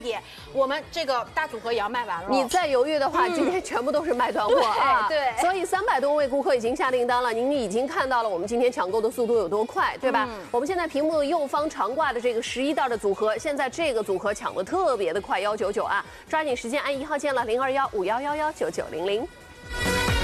点，我们这个大组合也要卖完了。 你再犹豫的话，今天全部都是卖断货啊！ 对， 所以300多位顾客已经下订单了，您已经看到了我们今天抢购的速度有多快，对吧？我们现在屏幕右方长挂的这个11袋的组合，现在这个组合抢的特别的快，199啊！抓紧时间按1号键了，0215111990。